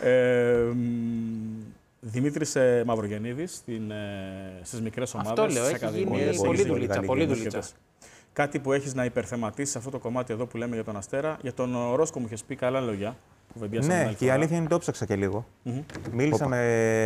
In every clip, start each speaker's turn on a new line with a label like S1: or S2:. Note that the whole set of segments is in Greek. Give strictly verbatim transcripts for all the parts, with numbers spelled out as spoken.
S1: Ε, Δημήτρης ε, Μαυρογεννίδης ε, στις μικρές ομάδες.
S2: Αυτό λέω, έχει γίνει πολύ δουλίτσα, πολύ δουλίτσα.
S1: Κάτι που έχεις να υπερθεματίσεις σε αυτό το κομμάτι εδώ που λέμε για τον Αστέρα. Για τον Ρόσκο μου είχες πει καλά λόγια.
S3: Ναι, και η αλήθεια είναι το ψάξα και λίγο.
S1: Mm-hmm.
S3: Μίλησα
S1: Οπα.
S3: με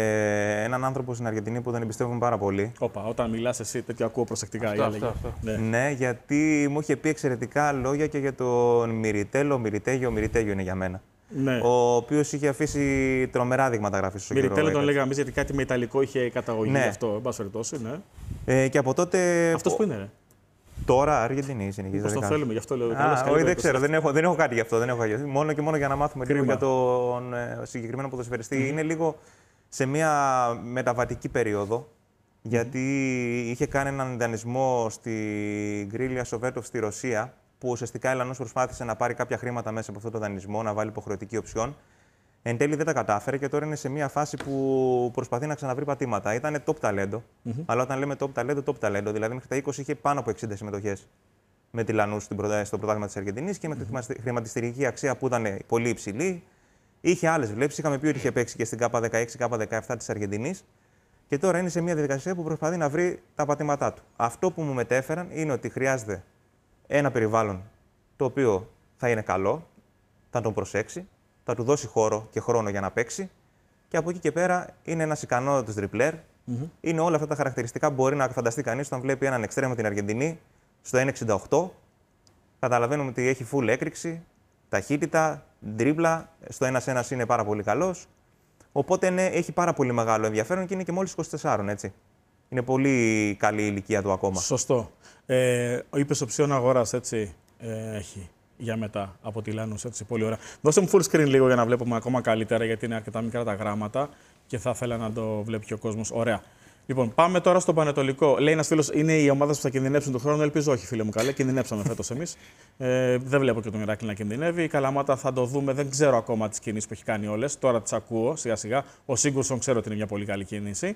S3: έναν άνθρωπο στην Αργεντινή που τον εμπιστεύομαι πάρα πολύ.
S1: Όπα, όταν μιλάς εσύ, τέτοιο ακούω προσεκτικά.
S2: Αυτό, αυτό, αυτό.
S1: Ναι.
S3: ναι, γιατί μου είχε πει εξαιρετικά λόγια και για τον Μιριτέλο, Μιριτέγιο, Μιριτέγιο είναι για μένα.
S1: Ναι.
S3: Ο οποίος είχε αφήσει τρομερά δείγματα γραφής στο καιρό.
S1: Μιριτέλο τον λέγαμε εμείς γιατί κάτι με ιταλικό είχε καταγωγή.
S3: Ναι.
S1: Γι' αυτό, εν πάση περιπτώσει, ναι.
S3: Ε, και από τότε.
S1: Αυτός που είναι, ρε.
S3: Τώρα Αργεντινή συνεχίζει.
S1: Πώς το θέλουμε, γι' αυτό λέω.
S3: Α, όχι, δεν ξέρω, δεν έχω, δεν έχω κάτι γι' αυτό. Δεν έχω κάτι. Μόνο και μόνο για να μάθουμε
S1: Κρίμα.
S3: λίγο για τον ε, συγκεκριμένο ποδοσφαιριστή. Mm-hmm. Είναι λίγο σε μια μεταβατική περίοδο. Mm-hmm. Γιατί είχε κάνει έναν δανεισμό στη Γκρίλια Σοβέτοφ στη Ρωσία, που ουσιαστικά η Ελλανός προσπάθησε να πάρει κάποια χρήματα μέσα από αυτό το δανεισμό, να βάλει υποχρεωτική οψιόν. Εν τέλει δεν τα κατάφερε και τώρα είναι σε μια φάση που προσπαθεί να ξαναβρει πατήματα. Ήταν top ταλέντο. Mm-hmm. Αλλά όταν λέμε top ταλέντο, top ταλέντο. Δηλαδή μέχρι τα είκοσι είχε πάνω από εξήντα συμμετοχές με τη Λανούς στο πρωτάθλημα της Αργεντινής και με mm-hmm. χρηματιστηρική αξία που ήταν πολύ υψηλή. Είχε άλλες βλέψεις. Είχαμε πει ότι είχε παίξει και στην Κάπα δεκαέξι, Κάπα δεκαεπτά της Αργεντινής. Και τώρα είναι σε μια διαδικασία που προσπαθεί να βρει τα πατήματά του. Αυτό που μου μετέφεραν είναι ότι χρειάζεται ένα περιβάλλον το οποίο θα είναι καλό, θα τον προσέξει, θα του δώσει χώρο και χρόνο για να παίξει και από εκεί και πέρα είναι ένας ικανότατος τριπλέρ. Mm-hmm. Είναι όλα αυτά τα χαρακτηριστικά που μπορεί να φανταστεί κανείς όταν βλέπει έναν εξτρέμ την Αργεντινή στο ένα εξήντα οκτώ. Καταλαβαίνουμε ότι έχει full έκρηξη, ταχύτητα, ντρίμπλα, στο ένας ένας είναι πάρα πολύ καλός. Οπότε ναι, έχει πάρα πολύ μεγάλο ενδιαφέρον και είναι και μόλις είκοσι τέσσερα, έτσι. Είναι πολύ καλή η ηλικία του ακόμα.
S1: Σωστό. Ε, είπες οψιόν αγοράς, έτσι, ε, έχει για μετά από τη Λάνους, έτσι, πολύ ωραία. Δώστε μου full screen λίγο για να βλέπουμε ακόμα καλύτερα, γιατί είναι αρκετά μικρά τα γράμματα και θα ήθελα να το βλέπει και ο κόσμος. Ωραία. Λοιπόν, πάμε τώρα στο Πανετολικό. Λέει ένας φίλος, είναι οι ομάδες που θα κινδυνεύσουν τον χρόνο. Ελπίζω όχι, φίλε μου, καλέ. Κινδυνεύσαμε φέτος εμείς. Ε, δεν βλέπω και τον Ηράκλειο να κινδυνεύει. Η Καλαμάτα θα το δούμε. Δεν ξέρω ακόμα τις κινήσεις που έχει κάνει όλες. Τώρα τις ακούω σιγά-σιγά. Ο Σίγκουρσον ξέρω ότι είναι μια πολύ καλή κίνηση.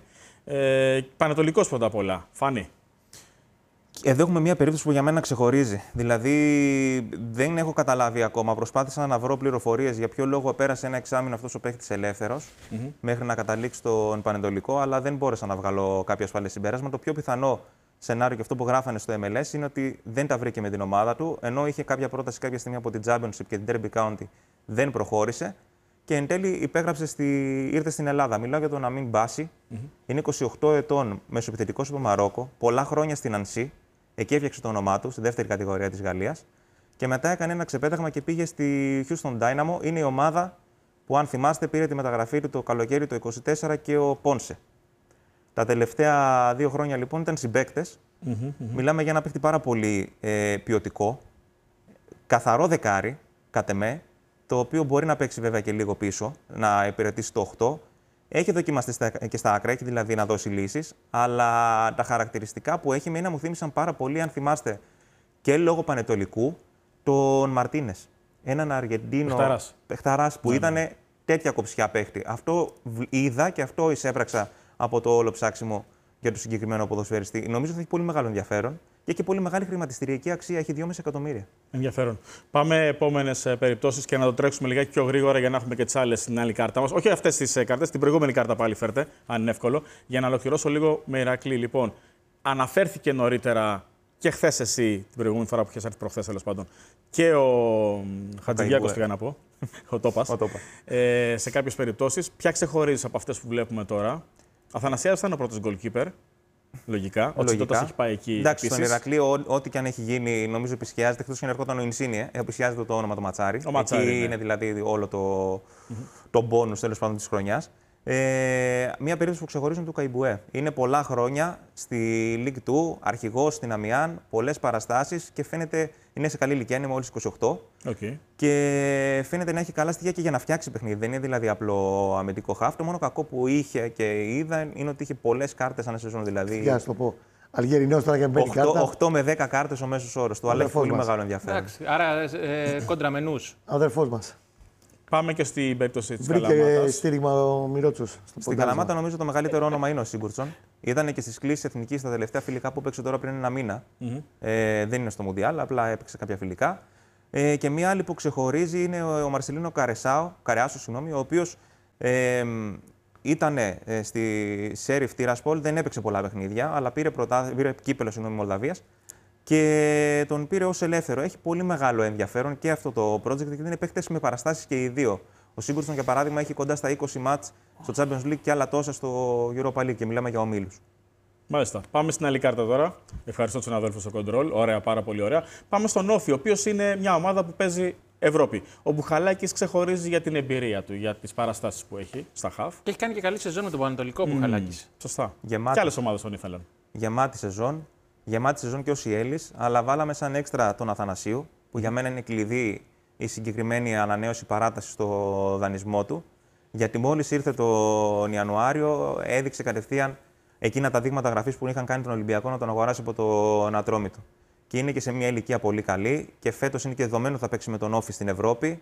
S1: Ε, Πανετολικός πρώτα απ' όλα. Φάνη.
S3: Εδώ έχουμε μια περίπτωση που για μένα ξεχωρίζει. Δηλαδή, δεν έχω καταλάβει ακόμα. Προσπάθησα να βρω πληροφορίες για ποιο λόγο πέρασε ένα εξάμηνο αυτός ο παίκτης ελεύθερος mm-hmm. μέχρι να καταλήξει στον Πανετολικό, αλλά δεν μπόρεσα να βγάλω κάποιο ασφαλές συμπέρασμα. Το πιο πιθανό σενάριο και αυτό που γράφανε στο εμ ελ ες είναι ότι δεν τα βρήκε με την ομάδα του, ενώ είχε κάποια πρόταση κάποια στιγμή από την Championship και την Derby County, δεν προχώρησε. Και εν τέλει υπέγραψε στη... ήρθε στην Ελλάδα. Μιλάω για τον Αμίν Μπάση. Mm-hmm. Είναι είκοσι οκτώ ετών, μεσοεπιθετικός από το Μαρόκο, πολλά χρόνια στην Ανσί. Εκεί έφτιαξε το όνομά του, στη δεύτερη κατηγορία της Γαλλίας. Και μετά έκανε ένα ξεπέταγμα και πήγε στη Houston Dynamo. Είναι η ομάδα που, αν θυμάστε, πήρε τη μεταγραφή του το καλοκαίρι το είκοσι τέσσερα και ο Πόνσε. Τα τελευταία δύο χρόνια λοιπόν ήταν συμπαίκτες. Mm-hmm, mm-hmm. Μιλάμε για ένα παίχτη πάρα πολύ ε, ποιοτικό. Καθαρό δεκάρι, κατ' εμέ, το οποίο μπορεί να παίξει βέβαια και λίγο πίσω, να υπηρετήσει το οκτώ. Έχει δοκιμαστεί στα, και στα άκρα, έχει δηλαδή να δώσει λύσεις, αλλά τα χαρακτηριστικά που έχει μένα μου θύμισαν πάρα πολύ, αν θυμάστε, και λόγω Πανετολικού, τον Μαρτίνες. Έναν Αργεντίνο παιχταράς που ναι, ήταν ναι. τέτοια κοψιά παίχτη. Αυτό είδα και αυτό εισέπραξα από το όλο ψάξιμο για το συγκεκριμένο ποδοσφαιριστή. Νομίζω ότι θα έχει πολύ μεγάλο ενδιαφέρον και έχει πολύ μεγάλη χρηματιστηριακή αξία. Έχει δυόμισι εκατομμύρια.
S1: Ενδιαφέρον. Πάμε επόμενες περιπτώσεις και να το τρέξουμε λιγάκι πιο γρήγορα για να έχουμε και τις άλλες στην άλλη κάρτα μας. Όχι αυτές τις κάρτες, την προηγούμενη κάρτα πάλι φέρτε, αν είναι εύκολο. Για να ολοκληρώσω λίγο με Ηρακλή. Λοιπόν, αναφέρθηκε νωρίτερα και χθες εσύ, την προηγούμενη φορά που είχες έρθει προχθές τέλος πάντων, και ο Χατζηγιάκος, τι να πω, ο Τόπας, ε, σε κάποιες περιπτώσεις. Ποια ξεχωρίζεις από αυτές που βλέπουμε τώρα? Αθανασιάδης θα είναι ο πρώτος goalkeeper. Λογικά. Ο Τσιτώτας έχει πάει εκεί.
S3: Εντάξει, στον Ηρακλή, ό,τι και αν έχει γίνει, νομίζω επισκιάζεται. Εκτός και αν ερχόταν ο Ινσίνιε, επισκιάζεται το όνομα του Ματσάρη.
S1: Ο Ματσάρη,
S3: εκεί
S1: ναι.
S3: είναι δηλαδή όλο το, mm-hmm. το μπόνους τέλος πάντων της χρονιάς. Ε, μια περίπτωση που ξεχωρίζουν του Καϊμπουέ. Είναι πολλά χρόνια στη League δύο, αρχηγός στην Αμιάν, πολλές παραστάσεις και φαίνεται είναι σε καλή ηλικία, είναι μόλις είκοσι οκτώ.
S1: Okay.
S3: Και φαίνεται να έχει καλά στοιχεία και για να φτιάξει παιχνίδι. Δεν είναι δηλαδή απλό αμυντικό χάφ. Το μόνο κακό που είχε και είδα είναι ότι είχε πολλές κάρτες ανά σεζόν. Δηλαδή.
S4: Για να σου το πω. Αλγερινός τώρα και μπαίνει κάρτα.
S3: οκτώ με δέκα κάρτες ο μέσος όρος του, αλλά έχει πολύ μεγάλο ενδιαφέρον.
S2: Εντάξει, άρα ε, κοντραμενούς.
S4: Αδερφός μας.
S1: Πάμε και στην περίπτωση της
S4: Βρήκε
S1: Καλαμάτας.
S4: Βρήκε στήριγμα ο Μιρότσος.
S3: Στην Καλαμάτα νομίζω το μεγαλύτερο όνομα είναι ο Σίγκουρτσον. Ήταν και στις κλήσεις εθνικής στα τελευταία φιλικά που έπαιξε τώρα πριν ένα μήνα. Mm-hmm. Ε, δεν είναι στο Μουντιάλ, απλά έπαιξε κάποια φιλικά. Ε, και μία άλλη που ξεχωρίζει είναι ο Μαρσελίνο Καρεσάο, Καρεάσο, συγγνώμη, ο οποίος Ε, Ήταν στη Σέριφ Τiraspol, δεν έπαιξε πολλά παιχνίδια, αλλά πήρε, πρωτά, πήρε κύπελο συγγνώμη, Μολδαβίας και τον πήρε ως ελεύθερο. Έχει πολύ μεγάλο ενδιαφέρον και αυτό το project, γιατί είναι παίχτες με παραστάσεις και οι δύο. Ο Σίγκουρσον, για παράδειγμα, έχει κοντά στα είκοσι μάτς στο Champions League και άλλα τόσα στο Europa League και μιλάμε για ομίλους.
S1: Μάλιστα. Πάμε στην άλλη κάρτα τώρα. Ευχαριστώ τους συναδέλφους στο Control. Ωραία, πάρα πολύ ωραία. Πάμε στον Όφη, ο οποίος είναι μια ομάδα που παίζει Ευρώπη. Ο Μπουχαλάκης ξεχωρίζει για την εμπειρία του, για τις παραστάσεις που έχει στα χαφ.
S2: Και έχει κάνει και καλή σεζόν με τον Πανατολικό Μπουχαλάκης.
S1: Mm, σωστά.
S3: Γεμάτη.
S1: Και άλλες ομάδες τον ήθελαν.
S3: Γεμάτη σεζόν. Γεμάτη σεζόν και ο Σιέλης, αλλά βάλαμε σαν έξτρα τον Αθανασίου, που για μένα είναι κλειδί η συγκεκριμένη ανανέωση παράταση στο δανεισμό του. Γιατί μόλις ήρθε τον Ιανουάριο, έδειξε κατευθείαν εκείνα τα δείγματα γραφής που είχαν κάνει τον Ολυμπιακό να τον αγοράσει από τον Ατρόμητο. Και είναι και σε μια ηλικία πολύ καλή και φέτος είναι και δεδομένο ότι θα παίξει με τον Όφη στην Ευρώπη.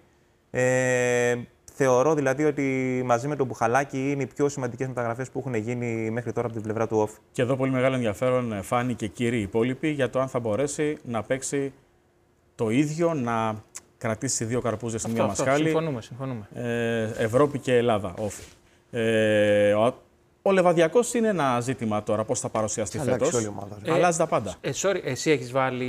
S3: Ε, θεωρώ δηλαδή ότι μαζί με τον Μπουχαλάκη είναι οι πιο σημαντικές μεταγραφές που έχουν γίνει μέχρι τώρα από την πλευρά του Όφη.
S1: Και εδώ πολύ μεγάλο ενδιαφέρον φάνηκε και κύριοι υπόλοιποι για το αν θα μπορέσει να παίξει το ίδιο, να κρατήσει δύο καρπούζες στην μία μασχάλη.
S2: Συμφωνούμε, συμφωνούμε.
S1: Ε, Ευρώπη και Ελλάδα, Όφη. Ε, ο, ο Λεβαδιακός είναι ένα ζήτημα τώρα, πώς θα παρουσιαστεί φέτος. Ε, Αλλάζει τα πάντα.
S2: Ε, sorry, εσύ έχεις βάλει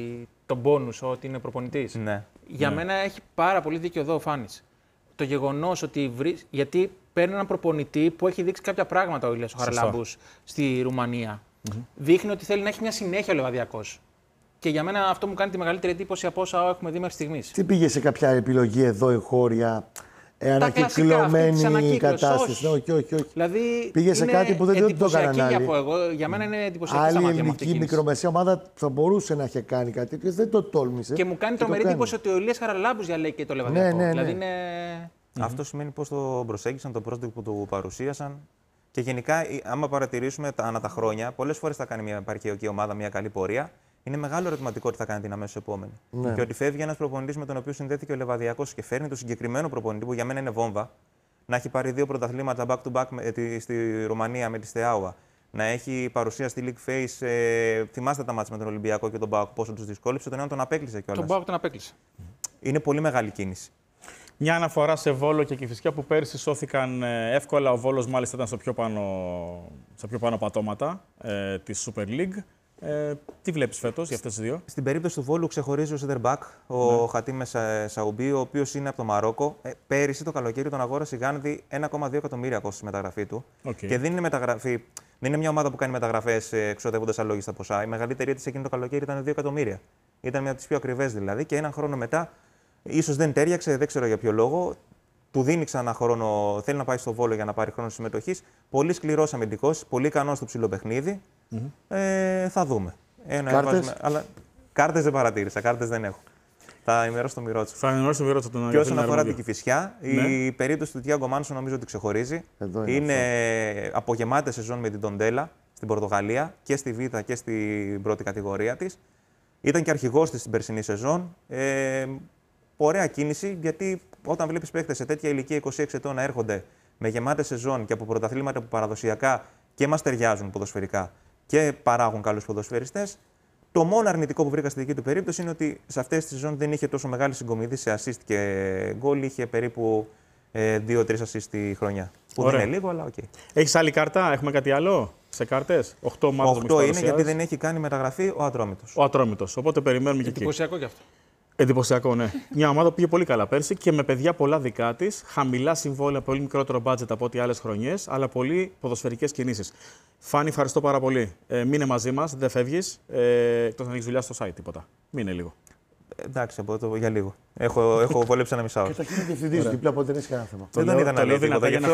S2: τον πόνους ότι είναι προπονητής.
S3: Ναι.
S2: Για
S1: ναι.
S2: μένα έχει πάρα πολύ δίκιο εδώ ο Φάνης. Το γεγονός ότι βρει... γιατί παίρνει έναν προπονητή που έχει δείξει κάποια πράγματα ο Ηλίας ο Χαραλάμπους στη Ρουμανία. Mm-hmm. Δείχνει ότι θέλει να έχει μια συνέχεια ο Λεβαδιακός. Και για μένα αυτό μου κάνει τη μεγαλύτερη εντύπωση από όσα έχουμε δει μέχρι στιγμής.
S4: Τι πήγε σε κάποια επιλογή εδώ εγχώρια, ε, ανακυκλωμένη κατάσταση? Όχι, όχι, όχι.
S2: Δηλαδή,
S4: πήγε σε κάτι που δεν το έκαναν άλλοι.
S2: Για, εγώ, για μένα είναι εντυπωσιακή
S4: άλλη
S2: σταμάτια
S4: ελληνική μικρομεσαία ομάδα θα μπορούσε να είχε κάνει κάτι τέτοιο, δεν το τόλμησε.
S2: Και μου κάνει τρομερή εντύπωση ότι ο Ηλίας Χαραλάμπους διαλέγει και το Λεβαδιακό.
S4: Ναι, ναι, ναι.
S2: Δηλαδή είναι...
S3: Αυτό σημαίνει πώς το προσέγγισαν, το project που του παρουσίασαν. Και γενικά, άμα παρατηρήσουμε τα, ανά τα χρόνια, πολλές φορές θα κάνει μια επαρχιακή ομάδα μια καλή πορεία. Είναι μεγάλο ερωτηματικό τι θα κάνει την αμέσως επόμενη. Ναι. Και ότι φεύγει ένας προπονητής με τον οποίο συνδέθηκε ο Λεβαδιακός και φέρνει το συγκεκριμένο προπονητή που για μένα είναι βόμβα. Να έχει πάρει δύο πρωταθλήματα back-to-back με, στη Ρουμανία με τη Στεάουα. Να έχει παρουσία στη League Face. Ε, θυμάστε τα μάτια με τον Ολυμπιακό και τον Μπάουκ, πόσο τους δυσκόλεψε. Τον ένα τον απέκλεισε κιόλας.
S2: Τον Μπάουκ τον απέκλεισε.
S3: Είναι πολύ μεγάλη κίνηση.
S1: Μια αναφορά σε Βόλο και Κηφισιά που πέρυσι σώθηκαν εύκολα. Ο Βόλος μάλιστα ήταν στο πιο πάνω, στα πιο πάνω πατώματα ε, της Super League. Ε, τι βλέπεις φέτος για αυτές τις δύο?
S3: Στην περίπτωση του Βόλου ξεχωρίζει ο center back, ο ναι. Χατίμ Σαουμπί, ο οποίος είναι από το Μαρόκο. Ε, πέρυσι το καλοκαίρι τον αγόρασε η Γάνδη ένα κόμμα δύο εκατομμύρια κόστος στη μεταγραφή του. Okay. Και δεν είναι, μεταγραφή, δεν είναι μια ομάδα που κάνει μεταγραφές εξοδεύοντας αλόγιστα ποσά. Η μεγαλύτερη της εκείνο το καλοκαίρι ήταν δύο εκατομμύρια. Ήταν μια από τις πιο ακριβές δηλαδή. Και έναν χρόνο μετά, ίσως δεν τέριαξε, δεν ξέρω για ποιο λόγο. Του δίνει ξανά χρόνο, θέλει να πάει στο Βόλο για να πάρει χρόνο συμμετοχής. Πολύ σκληρός αμυντικός, πολύ ικανός στο ψηλό παιχνίδι. Mm-hmm. Ε, θα δούμε. Ένα
S4: κάρτες.
S3: Βάζουμε, αλλά κάρτες δεν παρατήρησα, κάρτες δεν έχω. Θα ενημερώσω τον Μιρότσο.
S1: Θα ενημερώσω τον Μιρότσο τον.
S3: Και όσον αφορά την Κηφισιά, ναι. η περίπτωση του Τιάγκο Μάνσον νομίζω ότι ξεχωρίζει.
S4: είναι
S3: είναι απογεμάτη σεζόν με την Τοντέλα στην Πορτογαλία και στη Β' και στην πρώτη κατηγορία της. Ήταν και αρχηγός της στην περσινή σεζόν. Ε, ωραία κίνηση, γιατί όταν βλέπεις παίκτες σε τέτοια ηλικία είκοσι έξι ετών να έρχονται με γεμάτες σεζόν και από πρωταθλήματα που παραδοσιακά και μας ταιριάζουν ποδοσφαιρικά και παράγουν καλούς ποδοσφαιριστές, το μόνο αρνητικό που βρήκα στη δική του περίπτωση είναι ότι σε αυτές τις σεζόν δεν είχε τόσο μεγάλη συγκομιδή σε assist και γκολ, είχε περίπου ε, δύο τρία assist τη χρονιά. Που δεν είναι λίγο, αλλά οκ. Okay.
S1: Έχεις άλλη κάρτα, έχουμε κάτι άλλο σε κάρτες? Οκτώ ομάδες.
S3: Οκτώ είναι γιατί δεν έχει κάνει μεταγραφή ο Ατρόμητος.
S1: Ο Ατρόμητος, οπότε περιμένουμε και εκεί.
S2: Εντυπωσιακό κι αυτό.
S1: Εντυπωσιακό, ναι. Μια ομάδα που πήγε πολύ καλά πέρσι και με παιδιά πολλά δικά της, χαμηλά συμβόλαια, πολύ μικρότερο μπάτζετ από ό,τι άλλες χρονιές, αλλά πολύ ποδοσφαιρικές κινήσεις. Φάνη, ευχαριστώ πάρα πολύ. Ε, μείνε μαζί μας, δεν φεύγεις. Ε, εκτός να έχεις δουλειά στο site, τίποτα. Μείνε λίγο.
S3: Εντάξει, από το, για λίγο. Έχω, έχω βολέψει ένα μισάωρο.
S4: Καταρχήν είναι διευθυντής δίπλα, οπότε δεν έχει κανένα θέμα.
S3: Δεν τον είδα να λέει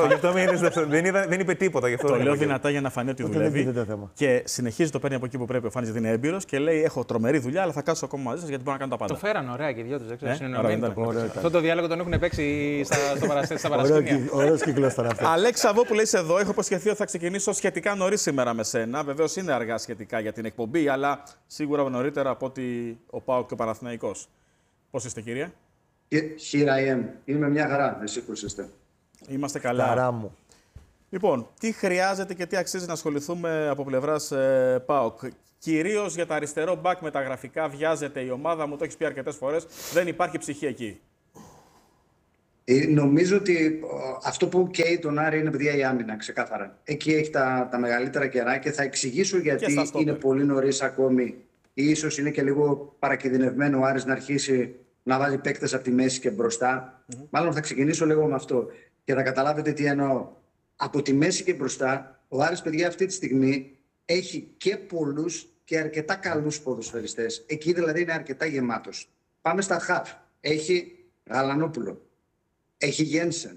S3: τίποτα. Δεν είπε τίποτα.
S1: Το λέω δυνατά για να φανεί ότι δουλεύει. Και συνεχίζει το παίρνει από εκεί που πρέπει ο Φάνης, γιατί είναι έμπειρος και λέει: έχω τρομερή δουλειά, αλλά θα κάτσω ακόμα μαζί σας γιατί μπορώ να κάνω τα πάντα.
S2: Το φέραν ωραία και οι δυο τους. Δεν ξέρω, συνεννοημένοι. Αυτό το διάλογο τον έχουν παίξει στα παρασκήνια.
S4: Ωραίος κύκλος ήταν αυτό.
S1: Αλέξα, εγώ που λέει εδώ, έχω υποσχεθεί ότι θα ξεκινήσω σχετικά νωρίς σήμερα με σένα. Βεβαίως είναι αργά σχετικά για την εκπομπή, αλλά σίγουρα νωρίτερα από ότι ο ΠΑΟΚ και ο Παναθηναϊκός. Πώς είστε, κύριε?
S5: Here I am. Είμαι μια χαρά. Εσύ πώς είστε?
S1: Είμαστε καλά.
S4: Χαρά μου.
S1: Λοιπόν, τι χρειάζεται και τι αξίζει να ασχοληθούμε από πλευράς ε, ΠΑΟΚ? Κυρίως για τα αριστερό μπακ με τα γραφικά βιάζεται η ομάδα μου, το έχεις πει αρκετές φορές. Δεν υπάρχει ψυχή εκεί.
S5: Ε, νομίζω ότι ο, αυτό που καίει τον Άρη είναι, παιδιά, η άμυνα, ξεκάθαρα. Εκεί έχει τα, τα μεγαλύτερα κερά και θα εξηγήσω γιατί είναι πολύ νωρίς ακόμη. Ίσως είναι και λίγο παρακινδυνευμένο ο Άρης να αρχίσει να βάζει παίκτες από τη μέση και μπροστά. Mm-hmm. Μάλλον θα ξεκινήσω λίγο με αυτό και θα καταλάβετε τι εννοώ. Από τη μέση και μπροστά, ο Άρης, παιδιά, αυτή τη στιγμή έχει και πολλούς και αρκετά καλούς ποδοσφαιριστές. Εκεί δηλαδή είναι αρκετά γεμάτος. Πάμε στα χαφ. Έχει Γαλανόπουλο. Έχει Γένσεν,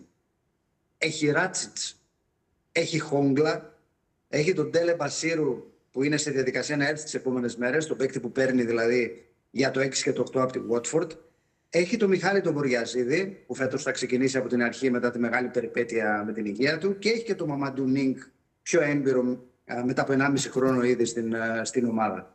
S5: έχει Ράτσιτς, έχει Χόγκλα, έχει τον Τέλε Μπασίρου που είναι σε διαδικασία να έρθει τις επόμενες μέρες, τον παίκτη που παίρνει δηλαδή για το έξι και το οκτώ από την Watford. Έχει τον Μιχάλη τον Μποριαζίδη που φέτος θα ξεκινήσει από την αρχή μετά τη μεγάλη περιπέτεια με την υγεία του και έχει και τον Μαμαντού Νίνγκ πιο έμπειρο μετά από ενάμιση χρόνο ήδη στην, στην ομάδα.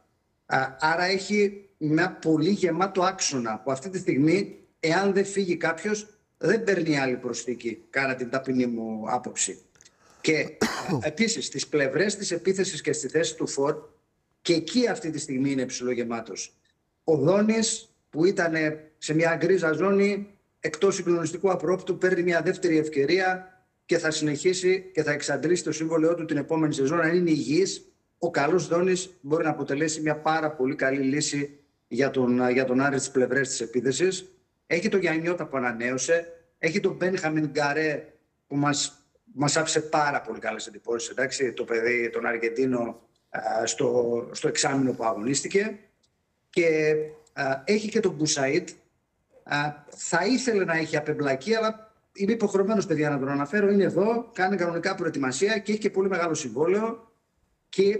S5: Άρα έχει μια πολύ γεμάτο άξονα που αυτή τη στιγμή, εάν δεν φύγει κάποιος, δεν παίρνει άλλη προσθήκη, κάνα την ταπεινή μου άποψη. Και επίσης στις πλευρές της επίθεσης και στη θέση του φορ, και εκεί αυτή τη στιγμή είναι ψιλογεμάτος. Ο Δόνης που ήταν σε μια γκρίζα ζώνη εκτός συγκλονιστικού απρόπτου παίρνει μια δεύτερη ευκαιρία και θα συνεχίσει και θα εξαντλήσει το σύμβολό του την επόμενη σεζόν. Αν είναι υγιής, ο καλός Δόνης μπορεί να αποτελέσει μια πάρα πολύ καλή λύση για τον, για τον Άρη στις πλευρές της επίθεσης. Έχει τον Γιαννιώτα που ανανέωσε. Έχει τον Μπένχαμιν Γκαρέ που μας, μας άφησε πάρα πολύ καλές εντυπώσεις. Εντάξει, το παιδί, τον Αργεντίνο, α, στο, στο εξάμηνο που αγωνίστηκε. Και α, έχει και τον Μπουσαΐτ. Α, θα ήθελε να έχει απεμπλακεί, αλλά είμαι υποχρεωμένος, παιδιά, να τον αναφέρω. Είναι εδώ, κάνει κανονικά προετοιμασία και έχει και πολύ μεγάλο συμβόλαιο. Και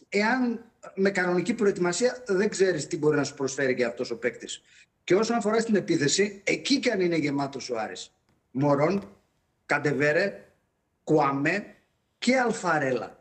S5: εάν με κανονική προετοιμασία δεν ξέρεις τι μπορεί να σου προσφέρει και αυτός ο παίκτης. Και όσον αφορά στην επίθεση, εκεί κι αν είναι γεμάτος ο Άρης. Μωρόν, Καντεβέρε, Κουαμέ και Αλφαρέλα.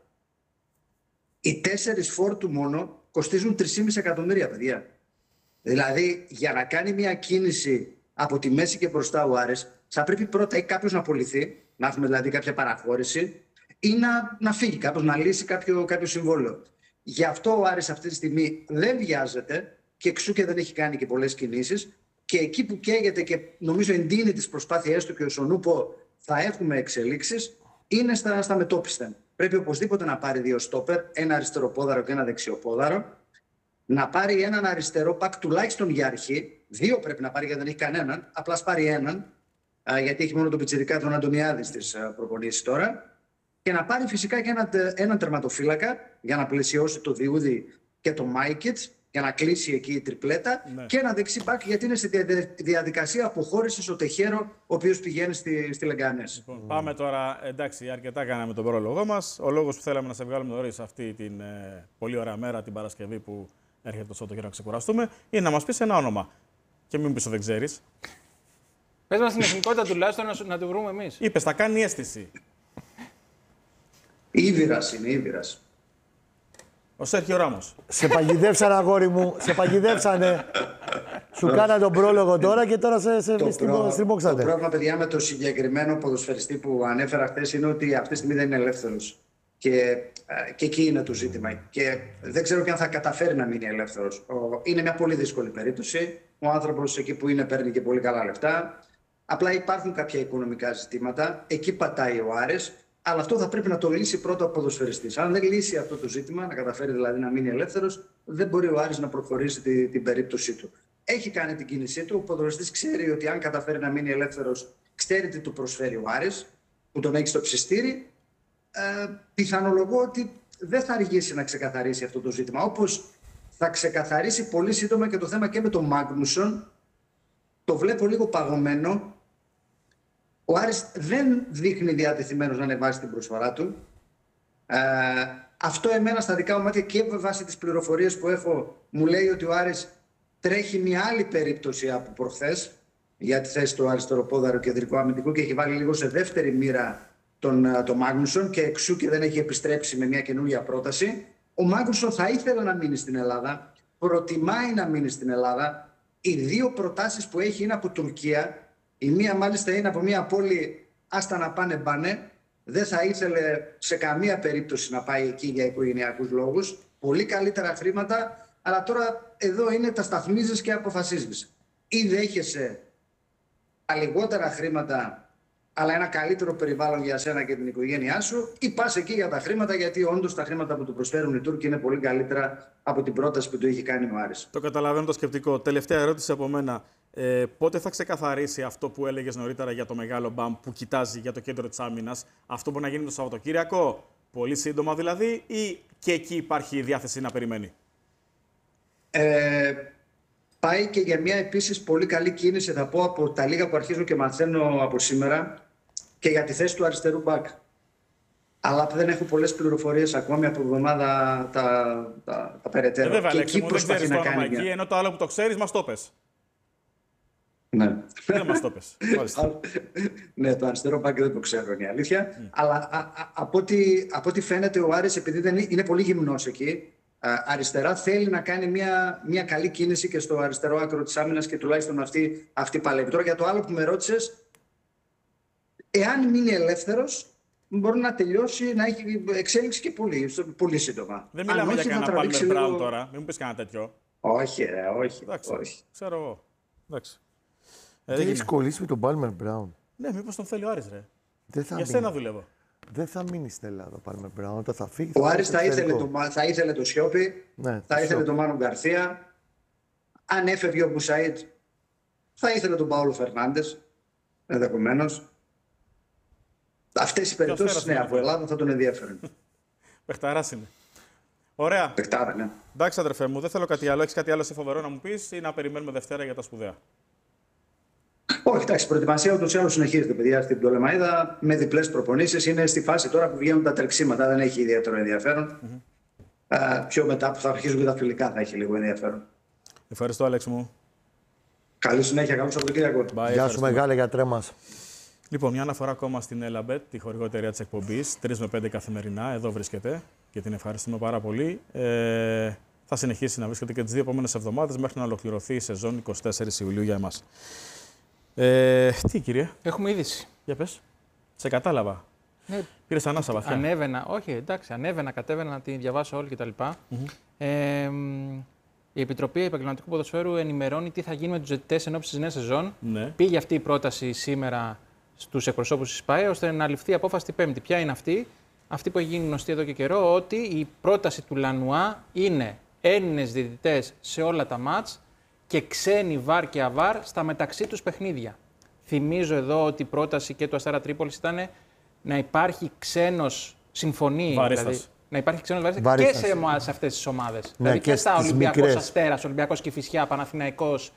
S5: Οι τέσσερις φόρ του μόνο κοστίζουν τρία κόμμα πέντε εκατομμύρια, παιδιά. Δηλαδή, για να κάνει μια κίνηση από τη μέση και μπροστά ο Άρης, θα πρέπει πρώτα ή κάποιος να απολυθεί, να έχουμε δηλαδή κάποια παραχώρηση, ή να, να φύγει κάποιος, να λύσει κάποιο, κάποιο συμβόλαιο. Γι' αυτό ο Άρης αυτή τη στιγμή δεν βιάζεται και εξού και δεν έχει κάνει και πολλές κινήσεις. Και εκεί που καίγεται και νομίζω εντείνει τις προσπάθειές του και ο Σονούπο θα έχουμε εξελίξεις, είναι στα, στα μετόπιστα. Πρέπει οπωσδήποτε να πάρει δύο στόπερ, ένα αριστεροπόδαρο και ένα δεξιοπόδαρο. Να πάρει έναν αριστερό πακ τουλάχιστον για αρχή. Δύο πρέπει να πάρει γιατί δεν έχει κανέναν. Απλά πάρει έναν, γιατί έχει μόνο τον πιτσιρικά τον Αντωνιάδη στις προπονήσεις τώρα. Και να πάρει φυσικά και έναν ένα τερματοφύλακα για να πλαισιώσει το Διούδη και το Μάικετς, για να κλείσει εκεί η τριπλέτα. Ναι. Και ένα δεξί μπακ γιατί είναι στη διαδικασία αποχώρησης ο Τεχέρο, ο οποίος πηγαίνει στη, στη Λεγκάνες.
S1: Λοιπόν, mm. Πάμε τώρα. Εντάξει, αρκετά κάναμε τον πρόλογο μας. Ο λόγος που θέλαμε να σε βγάλουμε νωρίς αυτή την ε, πολύ ωραία μέρα, την Παρασκευή που έρχεται το Σαββατοκύριακο να ξεκουραστούμε, είναι να μας πεις ένα όνομα. Και μην πεις ότι δεν ξέρεις.
S2: Πες μας την εθνικότητα τουλάχιστον να, να το βρούμε εμείς.
S1: Είπες, θα κάνει αίσθηση.
S5: Ήβηρας είναι, Ήβηρας.
S1: Ο Σέρχιο Ράμος.
S4: Σε παγιδεύσανε, αγόρι μου, σε παγιδεύσανε. Σου κάνα τον πρόλογο τώρα και τώρα σε, σε στριμώξατε.
S5: Το πρόβλημα, παιδιά, με το συγκεκριμένο ποδοσφαιριστή που ανέφερα χθες είναι ότι αυτή τη στιγμή δεν είναι ελεύθερος. Και, και εκεί είναι το ζήτημα. Και δεν ξέρω και αν θα καταφέρει να μείνει ελεύθερος. Είναι μια πολύ δύσκολη περίπτωση. Ο άνθρωπος εκεί που είναι παίρνει και πολύ καλά λεφτά. Απλά υπάρχουν κάποια οικονομικά ζητήματα. Εκεί πατάει ο Άρης. Αλλά αυτό θα πρέπει να το λύσει πρώτα ο ποδοσφαιριστής. Αν δεν λύσει αυτό το ζήτημα, να καταφέρει δηλαδή να μείνει ελεύθερος, δεν μπορεί ο Άρης να προχωρήσει τη, την περίπτωσή του. Έχει κάνει την κίνησή του. Ο ποδοσφαιριστής ξέρει ότι αν καταφέρει να μείνει ελεύθερος, ξέρει τι του προσφέρει ο Άρης, που τον έχει στο ψιστήρι. Ε, πιθανολογώ ότι δεν θα αργήσει να ξεκαθαρίσει αυτό το ζήτημα. Όπως θα ξεκαθαρίσει πολύ σύντομα και το θέμα και με τον Μάγνουσον. Το βλέπω λίγο παγωμένο. Ο Άρης δεν δείχνει διατεθειμένος να ανεβάσει την προσφορά του. Ε, αυτό εμένα στα δικά μου μάτια και με βάση τις πληροφορίες που έχω μου λέει ότι ο Άρης τρέχει μια άλλη περίπτωση από προχθές για τη θέση του αριστεροπόδαρου κεντρικού αμυντικού και έχει βάλει λίγο σε δεύτερη μοίρα τον, τον Μάγνουσον και εξού και δεν έχει επιστρέψει με μια καινούργια πρόταση. Ο Μάγνουσον θα ήθελε να μείνει στην Ελλάδα, προτιμάει να μείνει στην Ελλάδα. Οι δύο προτάσεις που έχει είναι από Τουρκία. Η μία μάλιστα είναι από μια πόλη άστα να πάνε μπάνε. Δεν θα ήθελε σε καμία περίπτωση να πάει εκεί για οικογενειακούς λόγους. Πολύ καλύτερα χρήματα, αλλά τώρα εδώ είναι τα σταθμίζεις και αποφασίζεις. Ή δέχεσαι λιγότερα χρήματα, αλλά ένα καλύτερο περιβάλλον για σένα και την οικογένειά σου, ή πας εκεί για τα χρήματα, γιατί όντως τα χρήματα που του προσφέρουν οι Τούρκοι είναι πολύ καλύτερα από την πρόταση που του είχε κάνει ο Άρης.
S1: Το καταλαβαίνω το σκεπτικό. Τελευταία ερώτηση από μένα. Ε, πότε θα ξεκαθαρίσει αυτό που έλεγες νωρίτερα για το μεγάλο μπαμ που κοιτάζει για το κέντρο της άμυνας? Αυτό μπορεί να γίνει το Σαββατοκύριακο, πολύ σύντομα δηλαδή, ή και εκεί υπάρχει η διάθεση να περιμένει?
S5: Ε, πάει και για μια επίσης πολύ καλή κίνηση, θα πω, από τα λίγα που αρχίζω και μαθαίνω από σήμερα, και για τη θέση του αριστερού μπακ. Αλλά δεν έχω πολλές πληροφορίες ακόμη από εβδομάδα τα, τα, τα περαιτέρω.
S1: Ε, βέβαια,
S5: και
S1: Αλέξη,
S5: εκεί
S1: μου, δεν ξέρεις
S5: προσπαθεί
S1: το
S5: να
S1: όνομα
S5: κάνει.
S1: εκεί, ενώ το άλλο που το ξέρεις μας το πες.
S5: Ναι.
S1: Δεν μας το πες.
S5: Ναι, το αριστερό μπακ δεν το ξέρω, είναι η αλήθεια. Mm. Αλλά α, α, από, ό,τι, από ό,τι φαίνεται ο Άρης, επειδή δεν είναι, είναι πολύ γυμνός εκεί, α, αριστερά θέλει να κάνει μια, μια καλή κίνηση και στο αριστερό άκρο της άμυνας και τουλάχιστον αυτή, αυτή παλεύει. Τώρα για το άλλο που με ρώτησες, εάν μείνει ελεύθερος, μπορεί να τελειώσει, να έχει εξέλιξη και πολύ, πολύ σύντομα.
S1: Δεν μιλάμε για κανένα Palmer Brown λίγο... τώρα, μην μου πεις κανένα τέτοιο.
S5: Όχι, ρε, όχι.
S1: Εντάξει,
S5: όχι.
S1: ξέρω εγώ. Εντάξει.
S4: Δεν έχεις κολλήσει με τον Palmer Brown?
S1: Ναι, μήπως τον θέλει ο Άρης, ρε.
S4: Δεν θα
S1: για
S4: μείνει.
S1: σένα δουλεύω.
S4: Δεν θα μείνει στην Ελλάδα ο Palmer Brown, όταν θα φύγει.
S5: Ο Άρης θα ήθελε, το, θα ήθελε το Σιώπη,
S4: ναι,
S5: θα
S4: το
S5: ήθελε τον Μάνο Γκαρθία. Αν έφευγε ο Μπουσαΐτ, θα ήθελε τον Παόλο Φερνάντες, ενδεχομένως. Αυτές οι περιπτώσεις, ναι, από Ελλάδα θα τον ενδιαφέρουν.
S1: Παιχταράς είναι. Ωραία.
S5: Παιχτάρα, ναι.
S1: Εντάξει, αδερφέ μου, δεν θέλω κάτι άλλο. Έχεις κάτι άλλο σε φοβερό να μου πεις ή να περιμένουμε Δευτέρα για τα σπουδαία?
S5: Όχι, εντάξει, η προετοιμασία ούτως ή άλλως συνεχίζεται, παιδιά, στην Πτολεμαΐδα με διπλές προπονήσεις. Είναι στη φάση τώρα που βγαίνουν τα τρεξίματα, δεν έχει ιδιαίτερο ενδιαφέρον. Mm-hmm. Α, πιο μετά που θα αρχίζουν και τα φιλικά θα έχει λίγο ενδιαφέρον.
S1: Ευχαριστώ, Αλέξη μου.
S5: Καλή συνέχεια, καλό Σαββατοκύριακο.
S4: Γεια σου, μεγάλε γιατρέ μας.
S1: Λοιπόν, μια αναφορά ακόμα στην Elabet, τη χορηγό εταιρεία της εκπομπής. τρεις με πέντε καθημερινά, εδώ βρίσκεται και την ευχαριστούμε πάρα πολύ. Ε, θα συνεχίσει να βρίσκεται και τις δύο επόμενες εβδομάδες μέχρι να ολοκληρωθεί η σεζόν εικοστή τέσσερις Ιουλίου για εμάς. Ε, τι, κύριε?
S2: Έχουμε είδηση.
S1: Για πες. Σε κατάλαβα.
S2: Ναι.
S1: Πήρες ανάσα βαθιά.
S2: Ανέβαινα, όχι, εντάξει, ανέβαινα, κατέβαινα να τη διαβάσω όλη κτλ. Mm-hmm. Ε, η Επιτροπή Επαγγελματικού Ποδοσφαίρου ενημερώνει τι θα γίνει με τους διαιτητές ενόψει της νέας σεζόν.
S1: Ναι.
S2: Πήγε αυτή η πρόταση σήμερα στους εκπροσώπους της ΠΑΕ ώστε να ληφθεί απόφαση την Πέμπτη. Ποια είναι αυτή? Αυτή που έχει γίνει γνωστή εδώ και καιρό, ότι η πρόταση του Λανουά είναι Έλληνες διαιτητές σε όλα τα μάτς και ξένοι βαρ και αβάρ στα μεταξύ τους παιχνίδια. Θυμίζω εδώ ότι η πρόταση και του Αστέρα Τρίπολης ήταν να υπάρχει ξένος συμφωνή. Δηλαδή, να υπάρχει ξένος βαρίστας και σε, σε αυτές τις ομάδες. Ναι, δηλαδή και, και στα Ολυμπιακός Αστέρας, Ολυμπιακός Κηφισιά, Παναθηναϊκός,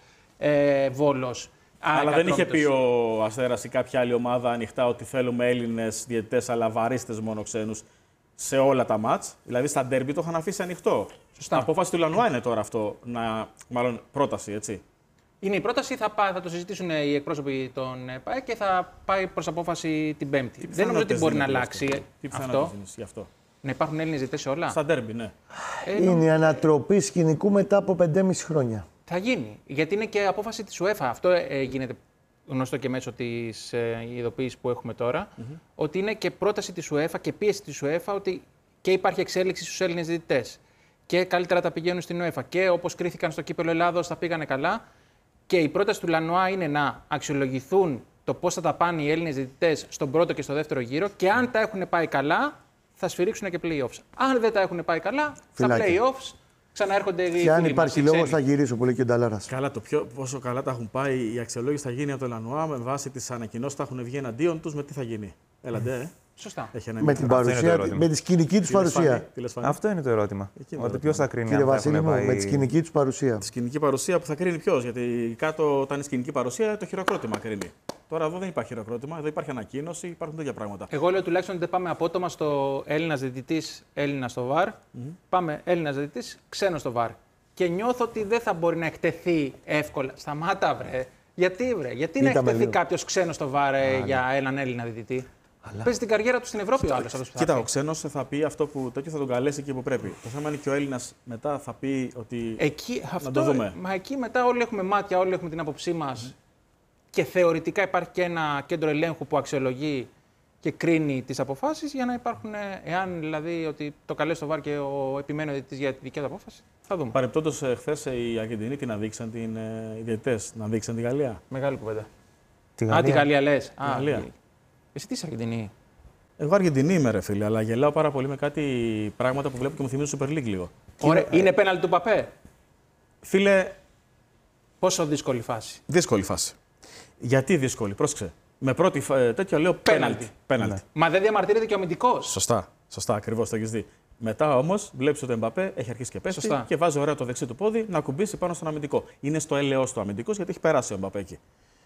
S2: ε, Βόλος.
S1: Αλλά δεν είχε πει ο Αστέρας ή κάποια άλλη ομάδα ανοιχτά ότι θέλουμε Έλληνες διαιτητές αλλά βαρίστες μόνο ξένους σε όλα τα μάτς. Δηλαδή στα ντέρμπι το είχαν αφήσει ανοιχτό. Σωστά. Απόφαση του Λανουά είναι τώρα αυτό, να, μάλλον πρόταση, έτσι.
S2: Είναι η πρόταση, θα, πά, θα το συζητήσουν οι εκπρόσωποι των ΠΑΕ και θα πάει προς απόφαση την Πέμπτη. Δεν νομίζω ότι μπορεί να αλλάξει αυτό.
S1: Τι πιθανότητες είναι γι' αυτό?
S2: Να υπάρχουν Έλληνες διαιτητές σε όλα.
S1: Στα ντέρμπι, ναι.
S4: Ε, είναι η ανατροπή σκηνικού μετά από πεντέμισι χρόνια.
S2: Θα γίνει. Γιατί είναι και απόφαση της UEFA. Αυτό ε, γίνεται γνωστό και μέσω της ε, ειδοποίησης που έχουμε τώρα. Mm-hmm. Ότι είναι και πρόταση της UEFA και πίεση της UEFA ότι και υπάρχει εξέλιξη στους Έλληνες διαιτητές. Και καλύτερα τα πηγαίνουν στην UEFA. Και όπως κρίθηκαν στο κύπελλο Ελλάδος, τα πήγανε καλά. Και η πρόταση του Λανουά είναι να αξιολογηθούν το πώς θα τα πάνε οι Έλληνες διαιτητές στον πρώτο και στο δεύτερο γύρο. Και αν τα έχουν πάει καλά, θα σφυρίξουν και playoffs. Αν δεν τα έχουν πάει καλά,
S4: Φυλάκια.
S2: στα playoffs ξαναέρχονται οι.
S4: Και αν υπάρχει λόγο, θα γυρίσω, που λέει και ο Νταλάρας.
S1: Καλά, το πιο, πόσο καλά τα έχουν πάει, η αξιολόγηση θα γίνει από το Λανουά με βάση τις ανακοινώσεις που θα έχουν βγει εναντίον τους, με τι θα γίνει. Έλαντε, ε.
S2: Σωστά.
S4: Με την παρουσία, με τη σκηνική του παρουσία.
S3: Αυτό είναι το ερώτημα. Ότι ποιος θα κρίνει?
S4: Κύριε Βασίλη μου, με τη σκηνική του παρουσία.
S1: Τη σκηνική παρουσία που θα κρίνει ποιος? Γιατί κάτω, όταν είναι σκηνική παρουσία, το χειροκρότημα κρίνει. Τώρα εδώ δεν υπάρχει χειροκρότημα, εδώ υπάρχει ανακοίνωση, υπάρχουν τέτοια πράγματα.
S2: Εγώ λέω τουλάχιστον ότι δεν πάμε απότομα στο Έλληνας διαιτητής, Έλληνα στο βαρ. Mm-hmm. Πάμε Έλληνας διαιτητής, ξένο στο βαρ. Και νιώθω ότι δεν θα μπορεί να εκτεθεί εύκολα. Σταμάτα, βρε. Γιατί, βρε. Γιατί να εκτεθεί κάποιος ξένος στο βαρ ε, για έναν Έλληνα διαιτητή? Αλλά... Παίζει την καριέρα του στην Ευρώπη ο άλλος.
S1: Κοίτα, ο ξένος θα πει αυτό που τέτοιο θα τον καλέσει εκεί που πρέπει. Το θέμα είναι και ο Έλληνας μετά θα πει ότι.
S2: Εκεί,
S1: να
S2: αυτό,
S1: το δούμε.
S2: Μα εκεί μετά όλοι έχουμε μάτια, όλοι έχουμε την άποψή μας. Mm. Και θεωρητικά υπάρχει και ένα κέντρο ελέγχου που αξιολογεί και κρίνει τις αποφάσεις για να υπάρχουν. Εάν δηλαδή ότι το καλέσει στο βαρ και ο επιμένει διαιτητής για τη δική του απόφαση, θα δούμε.
S1: Παρεπτόντως, χθες οι Αργεντινοί την αδείξαν, την, οι διαιτητές, να δείξαν τη Γαλλία.
S2: Μεγάλη κουβέντα.
S3: Τη
S2: Α, τη
S3: Γαλλία.
S2: Γαλλία λες. Α,
S1: Γαλλία.
S2: εσύ τι είσαι Αργεντινή.
S1: Εγώ Αργεντινή είμαι, ρε φίλε, αλλά γελάω πάρα πολύ με κάτι πράγματα που βλέπω και μου θυμίζει Super League λίγο.
S2: Ωραία. Είναι πέναλτι του Παπέ.
S1: Φίλε,
S2: Πόσο δύσκολη φάση.
S1: δύσκολη φάση. Γιατί δύσκολη, πρόσεξε. Με πρώτη φα- τέτοιο λέω πέναλτι. Πέναλτι.
S2: Μα δεν διαμαρτύρεται και ο αμυντικός.
S1: Σωστά, σωστά, ακριβώς το έχεις δει. Μετά όμως βλέπει ότι ο Εμπαπέ έχει αρχίσει και πέφτει
S2: Σωστά.
S1: και βάζει ωραία το δεξί του πόδι να κουμπίσει πάνω στον αμυντικό. Είναι στο έλεος του αμυντικός γιατί έχει περάσει ο Εμπαπέ εκεί.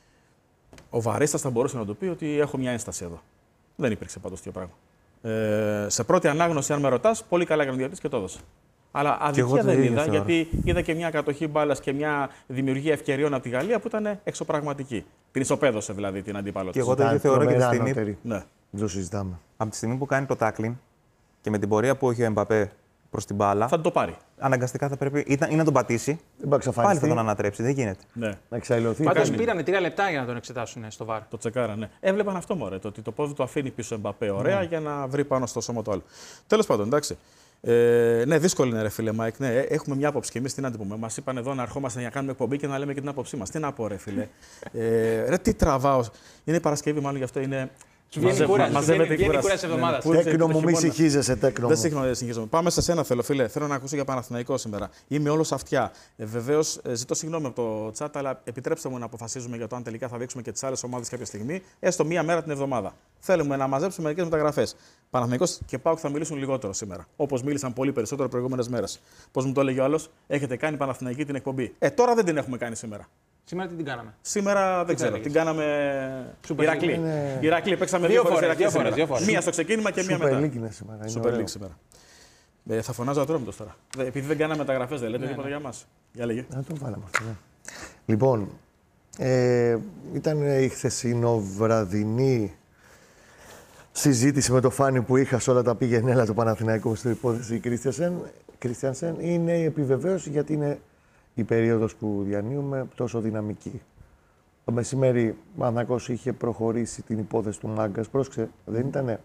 S1: Ο Βαρίστας θα μπορούσε να του πει ότι έχω μια ένσταση εδώ. Δεν υπήρξε πάντως τέτοιο πράγμα. Ε, σε πρώτη ανάγνωση, αν με ρωτάς, πολύ καλά έκανε ο διαιτητής και το έδωσε. Αλλά
S3: εγώ
S1: αδικία
S3: το
S1: δεν
S3: ίδιο
S1: είδα,
S3: θεωρώ.
S1: γιατί είδα και μια κατοχή μπάλας και μια δημιουργία ευκαιριών από τη Γαλλία που ήταν εξωπραγματική. Την ισοπαίδωσε δηλαδή την αντίπαλο
S3: Και
S1: της.
S3: εγώ το ίδιο θεωρώ και τη στιγμή,
S1: Ναι.
S4: Δεν το συζητάμε.
S3: από τη στιγμή που κάνει το tackling και με την πορεία που έχει ο Εμπαπέ προς την μπάλα,
S1: Θα το πάρει.
S3: αναγκαστικά θα πρέπει ή, ή να τον πατήσει,
S4: Δεν πάει να
S3: πάλι
S4: εξαφανιστεί,
S3: θα τον ανατρέψει. Δεν γίνεται.
S1: Ναι.
S4: να εξαϊλωθεί.
S2: Πάντως
S1: κάνει.
S2: πήρανε τρία λεπτά για να τον εξετάσουν στο βαρ.
S1: Το τσεκάρα, ναι. Έβλεπαν αυτό μωρέ, το ότι το πόδι του αφήνει πίσω Εμπαπέ ωραία
S3: Ναι.
S1: για να βρει πάνω στο σώμα του άλλου. Τέλος πάντων, εντάξει. Ε, ναι, δύσκολη είναι, ρε φίλε Μάικ. Ναι, έχουμε μια άποψη και εμείς τι να την πούμε. Μας είπαν εδώ να ερχόμαστε να κάνουμε εκπομπή και να λέμε και την άποψή μας. Τι να πω, ρε φίλε. ε, ρε, τι τραβάω. Είναι Παρασκευή, μάλλον γι' αυτό είναι.
S2: Σου βγαίνει
S1: Μαζε-
S2: κούραση,
S1: μαζεύεται
S2: βγαίνει- βγαίνει
S1: κούραση.
S2: κούραση εβδομάδας.
S1: Ναι, ναι. Πού
S4: Τέκνο
S1: το
S4: μου, μη
S1: χειμώνα.
S4: συγχύζεσαι, τέκνο
S1: Δεν
S4: μου.
S1: συγχωρώ, δεν συγχύζομαι. Πάμε σε σένα, θέλω, φίλε. Θέλω να ακούσω για Παναθηναϊκό σήμερα. Είμαι όλο αυτιά. Ε, Βεβαίω, ζητώ συγγνώμη από το chat, αλλά επιτρέψτε μου να αποφασίζουμε για το αν τελικά θα δείξουμε και τι άλλε ομάδε κάποια στιγμή, έστω μία μέρα την εβδομάδα. Θέλουμε να μαζέψουμε μερικές μεταγραφές. Παναθηναϊκός και ΠΑΟΚ θα μιλήσουν λιγότερο σήμερα. Όπως μίλησαν πολύ περισσότερο προηγούμενες μέρες. Πώς μου το έλεγε ο άλλος, έχετε κάνει Παναθηναϊκή την εκπομπή. Ε, τώρα δεν την έχουμε κάνει σήμερα.
S2: Σήμερα τι την κάναμε.
S1: Σήμερα δεν ξέρω.
S2: έλεγες?
S1: Την κάναμε.
S2: Super
S1: Ηρακλή.
S4: Είναι-
S1: Ηρακλή, παίξαμε
S2: Δύο
S1: δύο φορές
S2: φορές,
S1: Ηρακλή
S2: δύο φορές,
S1: σήμερα.
S2: δύο φορές.
S1: Μία στο ξεκίνημα και μία
S4: Super
S1: μετά.
S4: League είναι σήμερα. είναι
S1: Super
S4: ωραίο.
S1: League σήμερα. Ε, θα φωνάζω ατρόμητος τώρα. Δε- Επειδή δεν κάναμε μεταγραφές, δεν λέτε τίποτα για μας. Για λέγε.
S4: Να το βάλαμε αυτό. Ναι. Λοιπόν, ε, ήταν η χθεσινοβραδινή συζήτηση με το Φάνη που είχα σε όλα τα πήγαινε του Παναθηναϊκού στην υπόθεση Κρίστιανσεν. Είναι η επιβεβαίωση γιατί είναι η περίοδος που διανύουμε τόσο δυναμική. Το μεσημέρι ο Παναθηναϊκός είχε προχωρήσει την υπόθεση του Μάγκας. Πρόσεξε, δεν ήτανε.